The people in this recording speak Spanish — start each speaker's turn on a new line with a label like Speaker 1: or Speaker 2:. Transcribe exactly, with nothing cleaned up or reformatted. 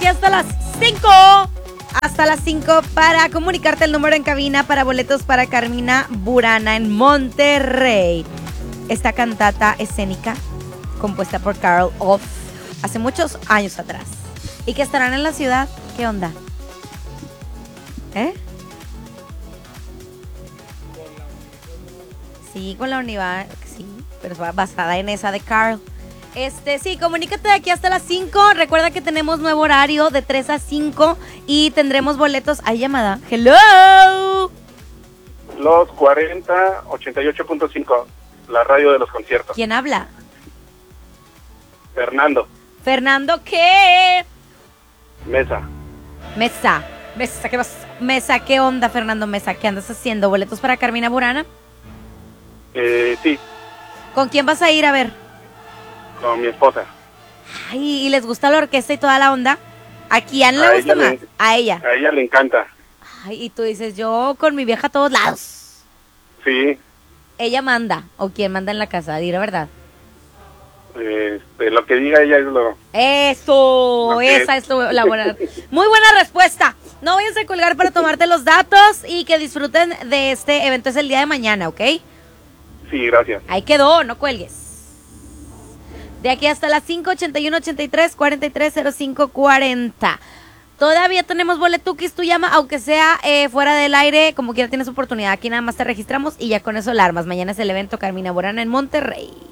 Speaker 1: hasta las cinco. Hasta las cinco para comunicarte el número en cabina para boletos para Carmina Burana en Monterrey. Esta cantata escénica compuesta por Carl Orff hace muchos años atrás. ¿Y que estarán en la ciudad? ¿Qué onda? ¿Eh? Sí, con la universidad, sí, pero basada en esa de Carl. Este, sí, comunícate de aquí hasta las cinco. Recuerda que tenemos nuevo horario de tres a cinco y tendremos boletos. ¿Hay llamada? ¡Hello!
Speaker 2: Los cuarenta, ochenta y ocho punto cinco, la radio de los conciertos.
Speaker 1: ¿Quién habla?
Speaker 2: Fernando.
Speaker 1: ¿Fernando qué?
Speaker 2: Mesa.
Speaker 1: Mesa. Mesa, ¿qué vas? Mesa, ¿qué onda, Fernando Mesa? ¿Qué andas haciendo? ¿Boletos para Carmina Burana?
Speaker 2: Eh, sí.
Speaker 1: ¿Con quién vas a ir a ver?
Speaker 2: Con mi esposa.
Speaker 1: Ay, ¿y les gusta la orquesta y toda la onda? ¿A quién le
Speaker 2: A
Speaker 1: gusta
Speaker 2: ella
Speaker 1: más?
Speaker 2: le-
Speaker 1: A ella.
Speaker 2: A ella le encanta.
Speaker 1: Ay, y tú dices, yo con mi vieja a todos lados.
Speaker 2: Sí.
Speaker 1: Ella manda, o quién manda en la casa, di la verdad.
Speaker 2: Este, lo que diga ella es lo...
Speaker 1: Eso,
Speaker 2: Ok.
Speaker 1: esa es lo- la buena. Muy buena respuesta. No vayas a colgar para tomarte los datos y que disfruten de este evento. Es el día de mañana, ¿ok?
Speaker 2: Sí, gracias.
Speaker 1: Ahí quedó, no cuelgues. De aquí hasta las cinco, ochenta y uno, ochenta y tres, cuarenta y tres, cero cinco, cuarenta. Todavía tenemos boletuquis, tú llama, aunque sea eh, fuera del aire, como quiera tienes oportunidad. Aquí nada más te registramos y ya con eso la armas. Mañana es el evento Carmina Burana en Monterrey.